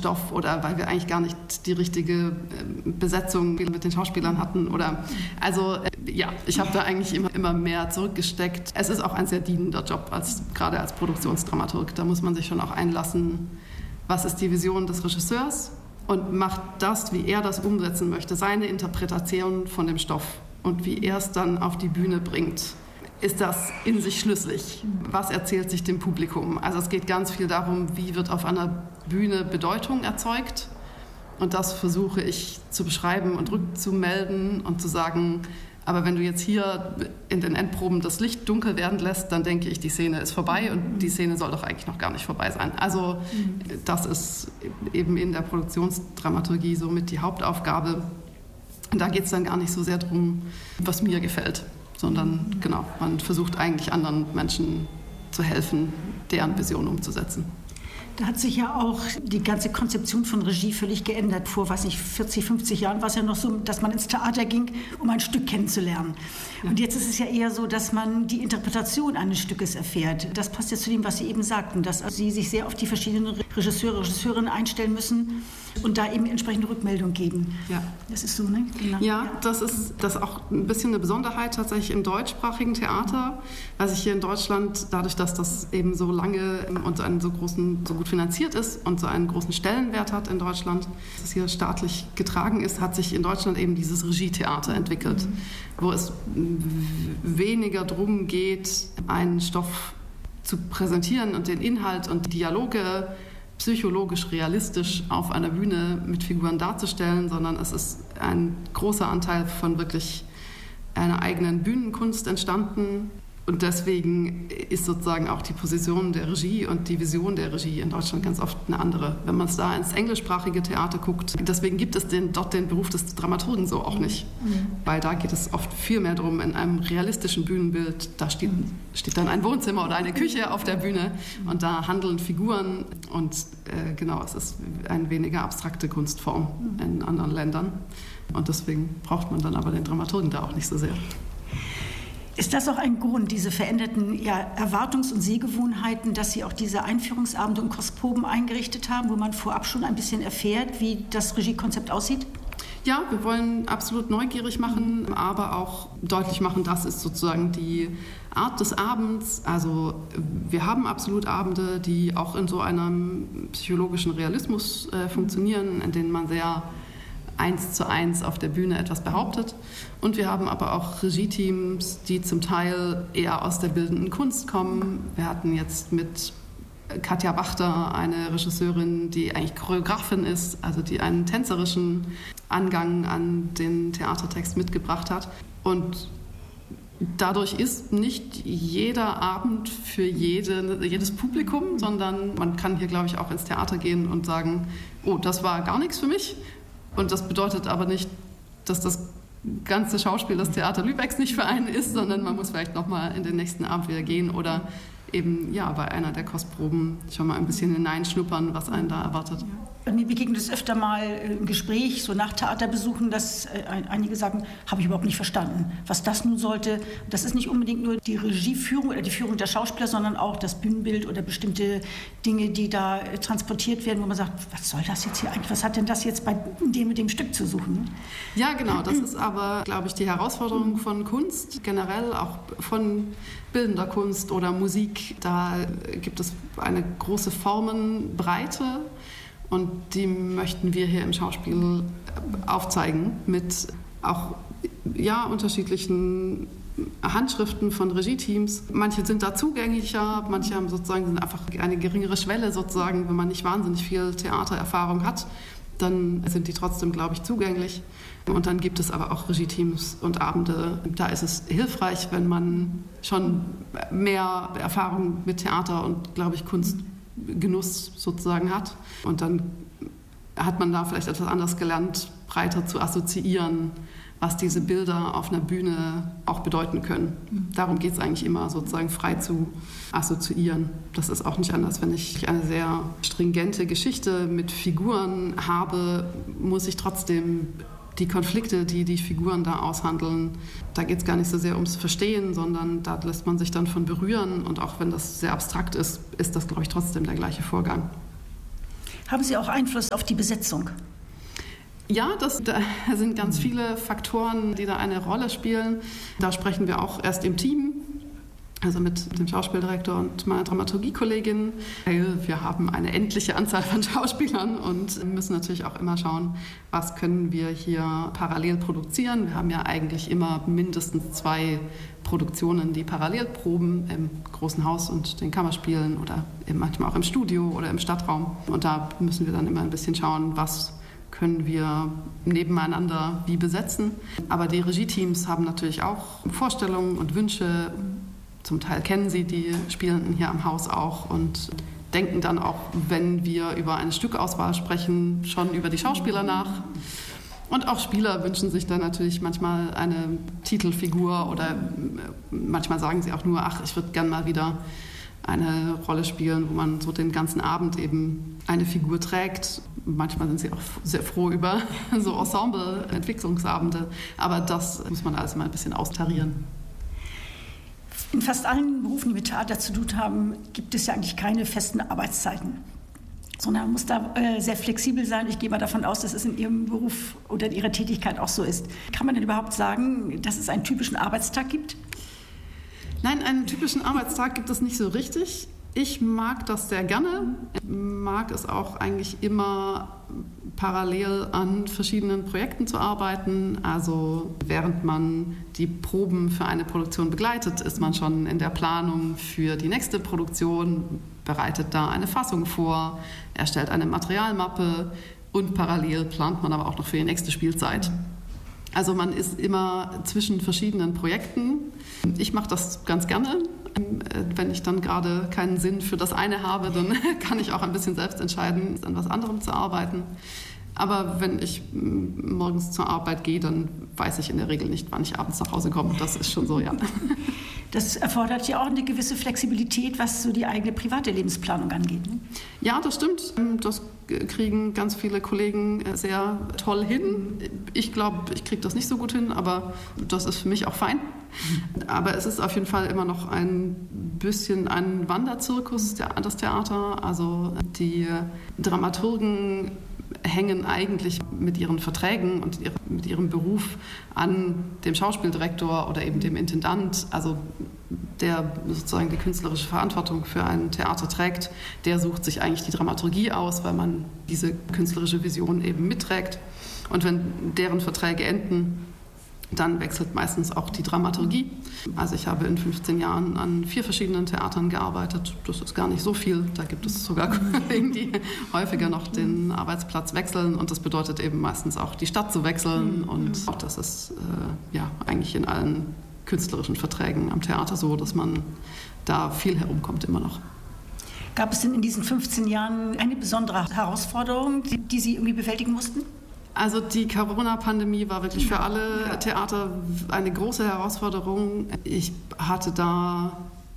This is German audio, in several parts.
Stoff oder weil wir eigentlich gar nicht die richtige Besetzung mit den Schauspielern hatten. Ich habe da eigentlich immer mehr zurückgesteckt. Es ist auch ein sehr dienender Job, gerade als Produktionsdramaturg. Da muss man sich schon auch einlassen, was ist die Vision des Regisseurs und macht das, wie er das umsetzen möchte, seine Interpretation von dem Stoff und wie er es dann auf die Bühne bringt. Ist das in sich schlüssig? Was erzählt sich dem Publikum? Also es geht ganz viel darum, wie wird auf einer Bühne Bedeutung erzeugt. Und das versuche ich zu beschreiben und rückzumelden und zu sagen, aber wenn du jetzt hier in den Endproben das Licht dunkel werden lässt, dann denke ich, die Szene ist vorbei und die Szene soll doch eigentlich noch gar nicht vorbei sein. Also das ist eben in der Produktionsdramaturgie somit die Hauptaufgabe. Da geht es dann gar nicht so sehr darum, was mir gefällt, sondern genau, man versucht eigentlich anderen Menschen zu helfen, deren Vision umzusetzen. Da hat sich ja auch die ganze Konzeption von Regie völlig geändert. Vor, 40, 50 Jahren war es ja noch so, dass man ins Theater ging, um ein Stück kennenzulernen. Ja. Und jetzt ist es ja eher so, dass man die Interpretation eines Stückes erfährt. Das passt jetzt zu dem, was Sie eben sagten, dass Sie sich sehr auf die verschiedenen Regisseurinnen einstellen müssen und da eben entsprechende Rückmeldung geben. Ja. Das ist so, ne? Genau. Ja, das ist auch ein bisschen eine Besonderheit tatsächlich im deutschsprachigen Theater, weil sich hier in Deutschland, dadurch, dass das eben so lange und so gut finanziert ist und so einen großen Stellenwert hat in Deutschland, dass es hier staatlich getragen ist, hat sich in Deutschland eben dieses Regietheater entwickelt, wo es weniger darum geht, einen Stoff zu präsentieren und den Inhalt und Dialoge psychologisch realistisch auf einer Bühne mit Figuren darzustellen, sondern es ist ein großer Anteil von wirklich einer eigenen Bühnenkunst entstanden. Und deswegen ist sozusagen auch die Position der Regie und die Vision der Regie in Deutschland ganz oft eine andere. Wenn man es da ins englischsprachige Theater guckt, deswegen gibt es dort den Beruf des Dramaturgen so auch nicht. Weil da geht es oft viel mehr darum, in einem realistischen Bühnenbild, da steht dann ein Wohnzimmer oder eine Küche auf der Bühne und da handeln Figuren und es ist eine weniger abstrakte Kunstform in anderen Ländern. Und deswegen braucht man dann aber den Dramaturgen da auch nicht so sehr. Ist das auch ein Grund, diese veränderten Erwartungs- und Sehgewohnheiten, dass Sie auch diese Einführungsabende und Kostproben eingerichtet haben, wo man vorab schon ein bisschen erfährt, wie das Regiekonzept aussieht? Ja, wir wollen absolut neugierig machen, aber auch deutlich machen, das ist sozusagen die Art des Abends. Also wir haben absolut Abende, die auch in so einem psychologischen Realismus funktionieren, in denen man sehr 1:1 auf der Bühne etwas behauptet. Und wir haben aber auch Regie-Teams, die zum Teil eher aus der bildenden Kunst kommen. Wir hatten jetzt mit Katja Wachter eine Regisseurin, die eigentlich Choreografin ist, also die einen tänzerischen Angang an den Theatertext mitgebracht hat. Und dadurch ist nicht jeder Abend für jedes Publikum, sondern man kann hier, glaube ich, auch ins Theater gehen und sagen, oh, das war gar nichts für mich. Und das bedeutet aber nicht, dass das ganze Schauspiel des Theater Lübecks nicht für einen ist, sondern man muss vielleicht nochmal in den nächsten Abend wieder gehen oder eben bei einer der Kostproben schon mal ein bisschen hineinschnuppern, was einen da erwartet. Mir begegnet es öfter mal im Gespräch, so nach Theaterbesuchen, dass einige sagen, habe ich überhaupt nicht verstanden, was das nun sollte. Das ist nicht unbedingt nur die Regieführung oder die Führung der Schauspieler, sondern auch das Bühnenbild oder bestimmte Dinge, die da transportiert werden, wo man sagt, was soll das jetzt hier eigentlich, was hat denn das jetzt bei dem mit dem Stück zu suchen? Ja, genau, das ist aber, glaube ich, die Herausforderung von Kunst, generell auch von bildender Kunst oder Musik. Da gibt es eine große Formenbreite. Und die möchten wir hier im Schauspiel aufzeigen mit auch unterschiedlichen Handschriften von Regie-Teams. Manche sind da zugänglicher, manche haben sind einfach eine geringere Schwelle sozusagen. Wenn man nicht wahnsinnig viel Theatererfahrung hat, dann sind die trotzdem, glaube ich, zugänglich. Und dann gibt es aber auch Regie-Teams und Abende. Da ist es hilfreich, wenn man schon mehr Erfahrung mit Theater und, glaube ich, Kunstgenuss sozusagen hat. Und dann hat man da vielleicht etwas anders gelernt, breiter zu assoziieren, was diese Bilder auf einer Bühne auch bedeuten können. Darum geht es eigentlich immer, sozusagen frei zu assoziieren. Das ist auch nicht anders. Wenn ich eine sehr stringente Geschichte mit Figuren habe, muss ich trotzdem die Konflikte, die die Figuren da aushandeln, da geht es gar nicht so sehr ums Verstehen, sondern da lässt man sich dann von berühren. Und auch wenn das sehr abstrakt ist, ist das, glaube ich, trotzdem der gleiche Vorgang. Haben Sie auch Einfluss auf die Besetzung? Ja, da sind ganz viele Faktoren, die da eine Rolle spielen. Da sprechen wir auch erst im Team, also mit dem Schauspieldirektor und meiner Dramaturgiekollegin. Wir haben eine endliche Anzahl von Schauspielern und müssen natürlich auch immer schauen, was können wir hier parallel produzieren. Wir haben ja eigentlich immer mindestens 2 Produktionen, die parallel proben, im großen Haus und den Kammerspielen oder eben manchmal auch im Studio oder im Stadtraum. Und da müssen wir dann immer ein bisschen schauen, was können wir nebeneinander wie besetzen. Aber die Regieteams haben natürlich auch Vorstellungen und Wünsche. Zum Teil kennen sie die Spielenden hier am Haus auch und denken dann auch, wenn wir über eine Stückauswahl sprechen, schon über die Schauspieler nach. Und auch Spieler wünschen sich dann natürlich manchmal eine Titelfigur oder manchmal sagen sie auch nur, ach, ich würde gern mal wieder eine Rolle spielen, wo man so den ganzen Abend eben eine Figur trägt. Manchmal sind sie auch sehr froh über so Ensemble-Entwicklungsabende, aber das muss man alles mal ein bisschen austarieren. In fast allen Berufen, die mit Theater zu tun haben, gibt es ja eigentlich keine festen Arbeitszeiten, sondern man muss da sehr flexibel sein. Ich gehe mal davon aus, dass es in Ihrem Beruf oder in Ihrer Tätigkeit auch so ist. Kann man denn überhaupt sagen, dass es einen typischen Arbeitstag gibt? Nein, einen typischen Arbeitstag gibt es nicht so richtig. Ich mag das sehr gerne. Ich mag es auch eigentlich immer parallel an verschiedenen Projekten zu arbeiten. Also während man die Proben für eine Produktion begleitet, ist man schon in der Planung für die nächste Produktion, bereitet da eine Fassung vor, erstellt eine Materialmappe und parallel plant man aber auch noch für die nächste Spielzeit. Also man ist immer zwischen verschiedenen Projekten. Ich mache das ganz gerne. Wenn ich dann gerade keinen Sinn für das eine habe, dann kann ich auch ein bisschen selbst entscheiden, an was anderem zu arbeiten. Aber wenn ich morgens zur Arbeit gehe, dann weiß ich in der Regel nicht, wann ich abends nach Hause komme. Das ist schon so, ja. Das erfordert ja auch eine gewisse Flexibilität, was so die eigene private Lebensplanung angeht. Ne? Ja, das stimmt. Das kriegen ganz viele Kollegen sehr toll hin. Ich glaube, ich kriege das nicht so gut hin, aber das ist für mich auch fein. Aber es ist auf jeden Fall immer noch ein bisschen ein Wanderzirkus, das Theater. Also die Dramaturgen hängen eigentlich mit ihren Verträgen und mit ihrem Beruf an dem Schauspieldirektor oder eben dem Intendant, also der sozusagen die künstlerische Verantwortung für ein Theater trägt, der sucht sich eigentlich die Dramaturgie aus, weil man diese künstlerische Vision eben mitträgt. Und wenn deren Verträge enden, dann wechselt meistens auch die Dramaturgie. Also ich habe in 15 Jahren an 4 verschiedenen Theatern gearbeitet. Das ist gar nicht so viel. Da gibt es sogar Kollegen, die häufiger noch den Arbeitsplatz wechseln. Und das bedeutet eben meistens auch die Stadt zu wechseln. Und auch das ist ja eigentlich in allen künstlerischen Verträgen am Theater so, dass man da viel herumkommt immer noch. Gab es denn in diesen 15 Jahren eine besondere Herausforderung, die Sie irgendwie bewältigen mussten? Also die Corona-Pandemie war wirklich für alle Theater eine große Herausforderung. Ich hatte da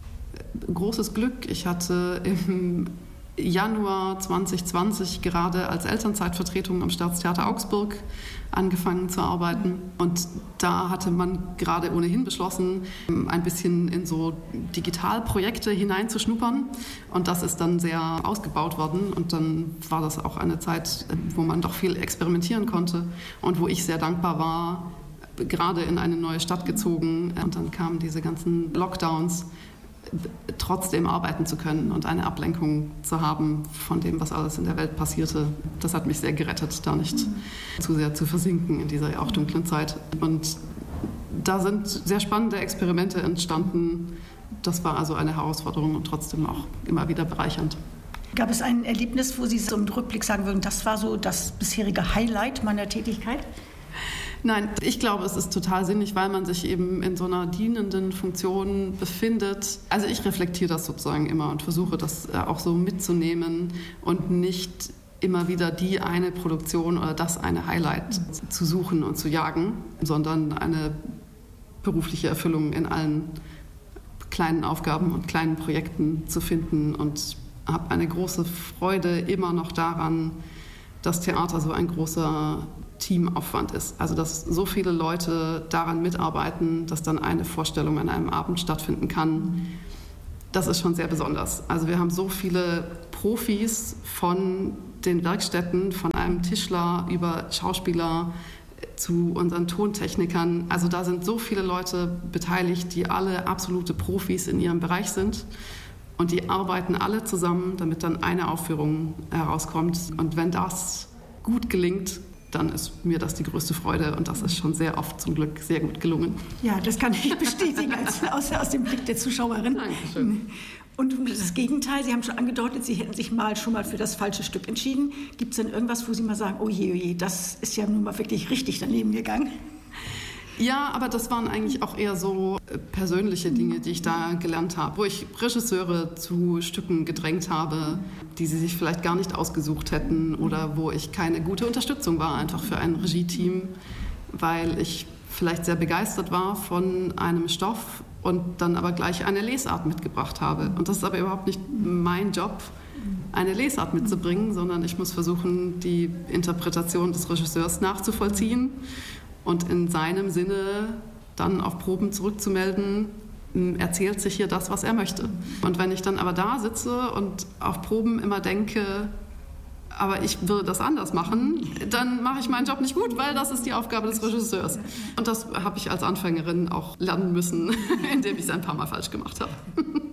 großes Glück. Ich hatte im Januar 2020 gerade als Elternzeitvertretung am Staatstheater Augsburg angefangen zu arbeiten. Und da hatte man gerade ohnehin beschlossen, ein bisschen in so Digitalprojekte hineinzuschnuppern. Und das ist dann sehr ausgebaut worden. Und dann war das auch eine Zeit, wo man doch viel experimentieren konnte und wo ich sehr dankbar war, gerade in eine neue Stadt gezogen. Und dann kamen diese ganzen Lockdowns, trotzdem arbeiten zu können und eine Ablenkung zu haben von dem, was alles in der Welt passierte. Das hat mich sehr gerettet, da nicht zu sehr zu versinken in dieser auch dunklen Zeit. Und da sind sehr spannende Experimente entstanden. Das war also eine Herausforderung und trotzdem auch immer wieder bereichernd. Gab es ein Erlebnis, wo Sie so im Rückblick sagen würden, das war so das bisherige Highlight meiner Tätigkeit? Nein, ich glaube, es ist total sinnig, weil man sich eben in so einer dienenden Funktion befindet. Also ich reflektiere das sozusagen immer und versuche das auch so mitzunehmen und nicht immer wieder die eine Produktion oder das eine Highlight zu suchen und zu jagen, sondern eine berufliche Erfüllung in allen kleinen Aufgaben und kleinen Projekten zu finden und habe eine große Freude immer noch daran, dass Theater so ein großer Teamaufwand ist. Also dass so viele Leute daran mitarbeiten, dass dann eine Vorstellung an einem Abend stattfinden kann. Das ist schon sehr besonders. Also wir haben so viele Profis von den Werkstätten von einem Tischler über Schauspieler zu unseren Tontechnikern. Also da sind so viele Leute beteiligt, die alle absolute Profis in ihrem Bereich sind. Und die arbeiten alle zusammen, damit dann eine Aufführung herauskommt. Und wenn das gut gelingt, dann ist mir das die größte Freude. Und das ist schon sehr oft zum Glück sehr gut gelungen. Ja, das kann ich bestätigen aus dem Blick der Zuschauerin. Dankeschön. Und das Gegenteil, Sie haben schon angedeutet, Sie hätten sich schon mal für das falsche Stück entschieden. Gibt es denn irgendwas, wo Sie mal sagen, oh je, das ist ja nun mal wirklich richtig daneben gegangen? Ja, aber das waren eigentlich auch eher so persönliche Dinge, die ich da gelernt habe, wo ich Regisseure zu Stücken gedrängt habe, die sie sich vielleicht gar nicht ausgesucht hätten oder wo ich keine gute Unterstützung war einfach für ein Regie-Team, weil ich vielleicht sehr begeistert war von einem Stoff und dann aber gleich eine Lesart mitgebracht habe. Und das ist aber überhaupt nicht mein Job, eine Lesart mitzubringen, sondern ich muss versuchen, die Interpretation des Regisseurs nachzuvollziehen und in seinem Sinne dann auf Proben zurückzumelden, erzählt sich hier das, was er möchte. Und wenn ich dann aber da sitze und auf Proben immer denke, aber ich würde das anders machen, dann mache ich meinen Job nicht gut, weil das ist die Aufgabe des Regisseurs. Und das habe ich als Anfängerin auch lernen müssen, indem ich es ein paar Mal falsch gemacht habe.